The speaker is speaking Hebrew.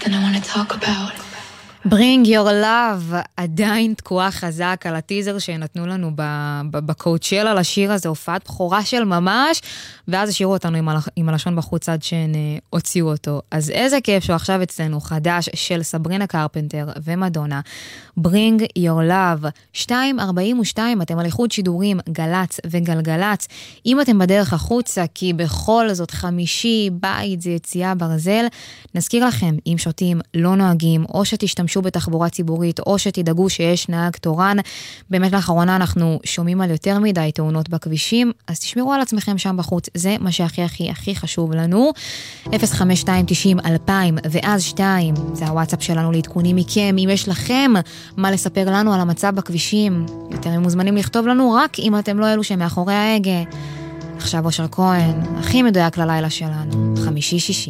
something I want to talk about. Bring your love עדיין תקועה חזק על הטיזר שנתנו לנו בקואוצ'לה לשיר הזה, הופעת בחורה של ממש, ואז השאירו אותנו עם הלשון בחוץ עד שהן הוציאו אותו. אז איזה כיף שהוא עכשיו אצלנו, חדש של סברינה קרפנטר ומדונה, Bring your love, 2:42, אתם על איחוד שידורים, גלץ וגלגלץ. אם אתם בדרך החוצה, כי בכל זאת חמישי, בית זה יציאה ברזל, נזכיר לכם, אם שותים לא נוהגים, או שתשתמשו בתחבורה ציבורית, או שתדאגו שיש נהג תורן. באמת לאחרונה אנחנו שומעים על יותר מדי תאונות בכבישים, אז תשמרו על עצמכם שם בחוץ, זה מה שהכי הכי הכי חשוב לנו. 05290-2000 ואז 2, זה הוואטסאפ שלנו לעדכונים מכם. אם יש לכם מה לספר לנו על המצב בכבישים, יותר מוזמנים לכתוב לנו, רק אם אתם לא אלו שמאחורי ההגה. עכשיו אושר כהן, הכי מדויק ללילה שלנו, 5-6.